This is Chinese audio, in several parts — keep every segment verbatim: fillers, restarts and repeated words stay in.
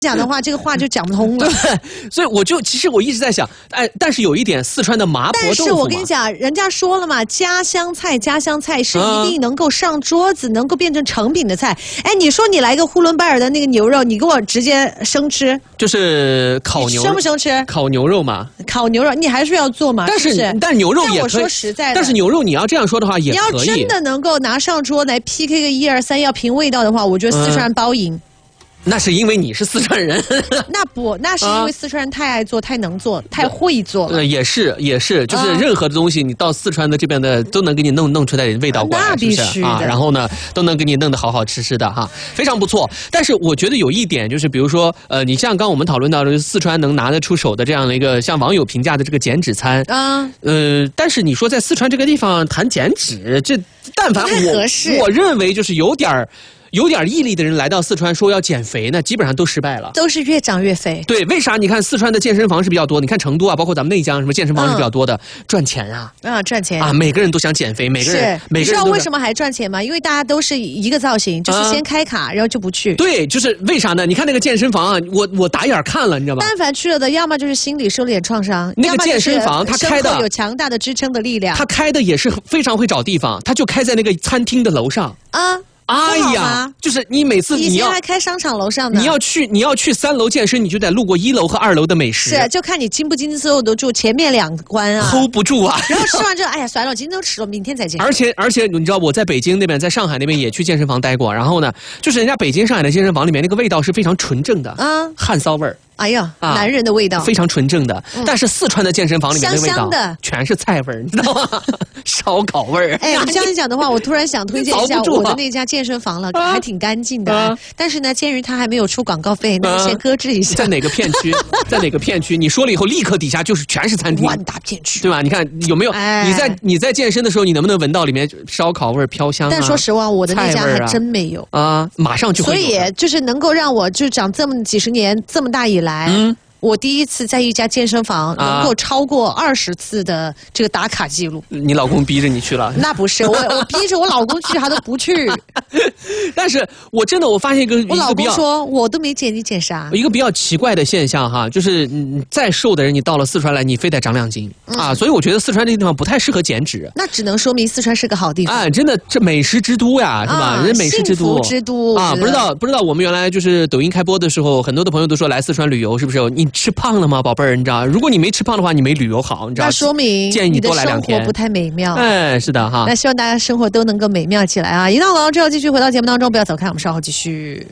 讲的话，这个话就讲不通了。 对，所以我就其实我一直在想，哎，但是有一点，四川的麻婆豆腐， 但是我跟你讲，人家说了嘛，家乡菜，家乡菜是一定能够上桌子，嗯、能够变成成品的菜。哎，你说你来个呼伦贝尔的那个牛肉，你给我直接生吃， 就是烤牛， 生不生吃？ 烤牛肉嘛， 烤牛肉你还是要做嘛。 但是， 是是但牛肉也可以。 我说实在的， 但是牛肉你要这样说的话也可以。 你要真的能够拿上桌来 P K 个一二三，要凭味道的话，我觉得四川包赢。嗯那是因为你是四川人， 那不，那是因为四川人太爱做、太能做、太会做了。 呃，也是，也是，就是任何的东西，你到四川的这边的都能给你弄弄出来点味道过来， 那必须的啊。然后呢，都能给你弄得好好吃吃的哈，非常不错。但是我觉得有一点就是，比如说，呃，你像刚我们讨论到的四川能拿得出手的这样的一个，像网友评价的这个减脂餐啊，呃，但是你说在四川这个地方谈减脂，这但凡我我认为就是有点儿。有点毅力的人来到四川说要减肥呢，基本上都失败了， 都是越长越肥。 对，为啥？你看四川的健身房是比较多的，你看成都啊，包括咱们内江什么健身房是比较多的，嗯、赚钱啊， 啊，赚钱啊，每个人都想减肥，每个人，每个人你知道为什么还赚钱吗？因为大家都是一个造型，就是先开卡，啊、然后就不去。 对，就是为啥呢？你看那个健身房啊，我我打眼看了，你知道吗？ 但凡去了的，要么就是心理受了点创伤， 那个健身房他开的有强大的支撑的力量， 他开的也是非常会找地方，他就开在那个餐厅的楼上啊。哎呀，就是你每次你要以前还开商场楼上的， 你要去你要去三楼健身，你就得路过一楼和二楼的美食， 是就看你经不经受得住前面两关啊 ，hold 不住啊。 然后吃完之后，哎呀，算了，我今天都吃了，明天再见。 而且而且你知道我在北京那边，在上海那边也去健身房待过，然后呢，就是人家北京、上海的健身房里面那个味道是非常纯正的啊，汗骚味儿。 哎呀，啊、男人的味道非常纯正的，嗯、但是四川的健身房里面的味道香香的全是菜味儿，你知道吗？烧烤味儿。 哎，你这样讲的话，我突然想推荐一下我的那家健身房了，啊、还挺干净的。啊、但是呢，鉴于它还没有出广告费，那就先搁置一下。 在哪个片区？在哪个片区？你说了以后，立刻底下就是全是餐厅， 万达片区， 对吧？你看有没有？哎、你在你在健身的时候，你能不能闻到里面烧烤味儿飘香、啊？ 但说实话，我的那家还真没有啊，马上就会有。 所以就是能够让我就长这么几十年这么大以来，嗯。我第一次在一家健身房能够超过二十次的这个打卡记录。 你老公逼着你去了？ 那不是我，我逼着我老公去，他都不去。 但是我真的我发现一个， 我老公说，我都没减，你减啥？ 一个比较奇怪的现象哈，就是嗯，再瘦的人，你到了四川来，你非得长两斤、嗯、啊，所以我觉得四川这个地方不太适合减脂。 那只能说明四川是个好地方。 哎，真的，这美食之都呀，是吧？啊、人美食之都， 幸福之都啊，不知道不知道，我们原来就是抖音开播的时候，很多的朋友都说来四川旅游，是不是？你吃胖了吗，宝贝儿？你知道，如果你没吃胖的话，你没旅游好，你知道？ 那说明建议你多来两天。 你的生活不太美妙。 哎，是的哈。 那希望大家生活都能够美妙起来啊！一到广告之后，继续回到节目当中，不要走开，我们稍后继续。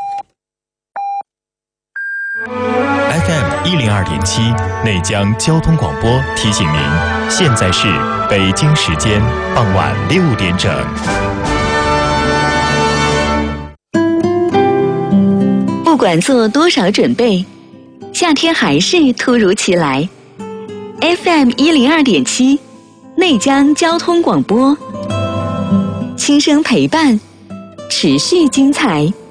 F M 一零二点七内江交通广播提醒您，现在是北京时间傍晚六点整。 不管做多少准备，夏天还是突如其来。F M 一零二点七内江交通广播，轻声陪伴，持续精彩。